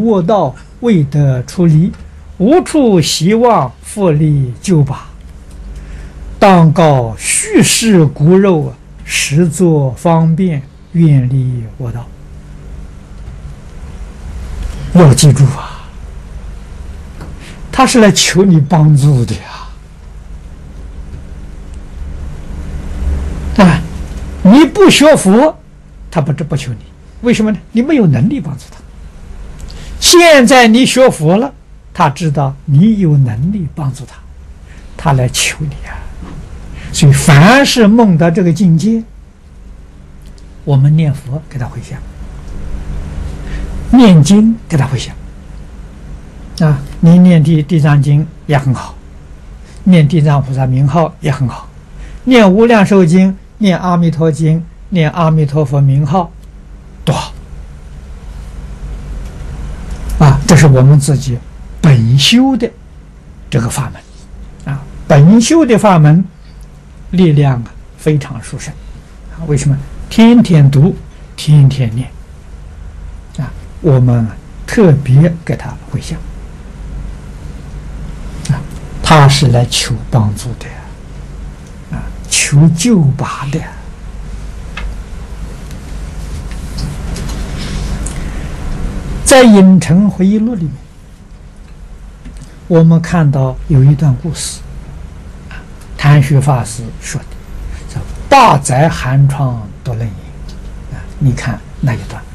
卧道，未得出离，无处希望复力救拔。当告虚实骨肉，实作方便，愿离卧道。要记住啊，他是来求你帮助的呀！啊，你不学佛，他不求你，为什么呢？你没有能力帮助他。现在你学佛了，他知道你有能力帮助他，他来求你啊！所以，凡是梦到这个境界，我们念佛给他回向，念经给他回向。啊，你念地藏经也很好，念地藏菩萨名号也很好，念无量寿经、念阿弥陀经、念阿弥陀佛名号，多好！啊，这是我们自己本修的这个法门啊，本修的法门力量啊非常殊胜啊！为什么？天天读，天天念啊！我们特别给他回向啊，他是来求帮助的啊，求救拔的。在《影城回忆录》里面，我们看到有一段故事，谭旭法师说的，叫“大灾寒窗多冷饮”啊，你看那一段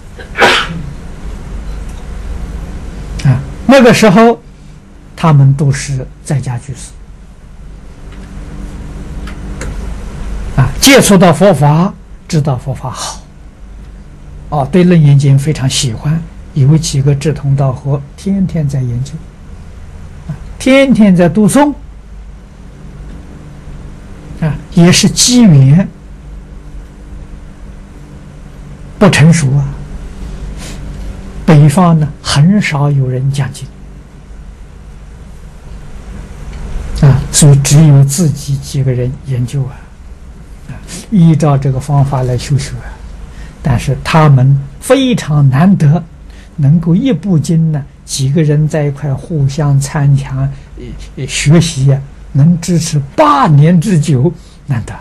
啊，那个时候他们都是在家居士啊，接触到佛法，知道佛法好，哦，对《楞严经》非常喜欢。有几个志同道合，天天在研究，天天在读诵，啊，也是机缘不成熟啊。北方呢，很少有人讲经，啊，所以只有自己几个人研究啊，依照这个方法来修学啊。但是他们非常难得。能够一部经呢，几个人在一块互相参强学习啊，能支持8年之久，难得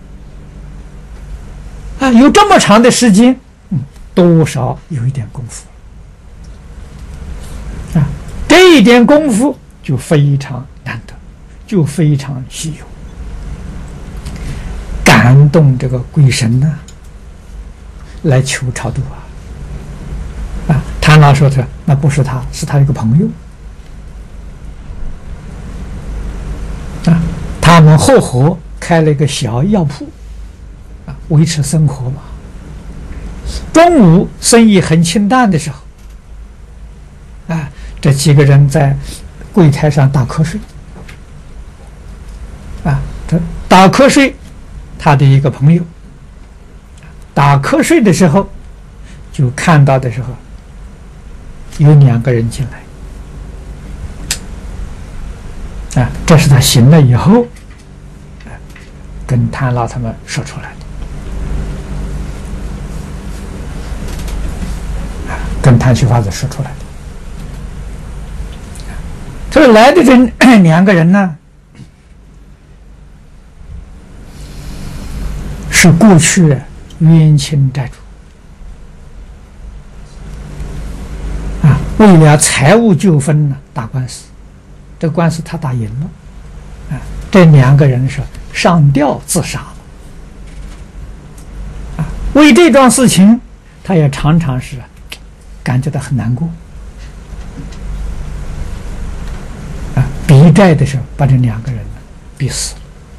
啊！有这么长的时间，多少有一点功夫啊，这一点功夫就非常难得，就非常稀有，感动这个鬼神呢，来求超度啊！谭老说的那不是他，是他一个朋友啊，他们合伙开了一个小药铺啊，维持生活嘛。中午生意很清淡的时候啊，这几个人在柜台上打瞌睡啊，这打瞌睡，他的一个朋友打瞌睡的时候就看到的时候。有2个人进来，啊，这是他醒了以后，跟谭老他们说出来的，跟谭旭法子说出来的。这来的这2个人呢，是过去冤亲债主。为了财务纠纷呢，打官司，这个官司他打赢了，啊，这2个人是上吊自杀了，啊，为这桩事情，他也常常是感觉到很难过，啊，逼债的时候把这2个人呢逼死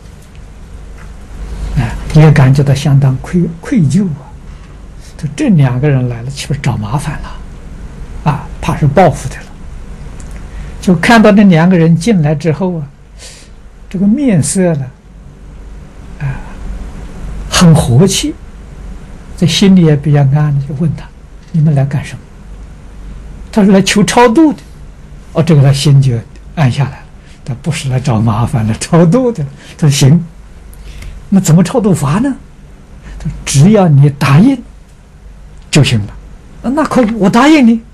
了，啊，也感觉到相当愧疚啊，这2个人来了，岂不是找麻烦了？啊，怕是报复的了。就看到那2个人进来之后啊，这个面色呢，啊，很和气，这心里也比较安，就问他：“你们来干什么？”他说：“来求超度的。”哦，这个他心就安下来了。他不是来找麻烦的，超度的。他说：“行，那怎么超度法呢？”他说：“只要你答应就行了。”那可以，我答应你。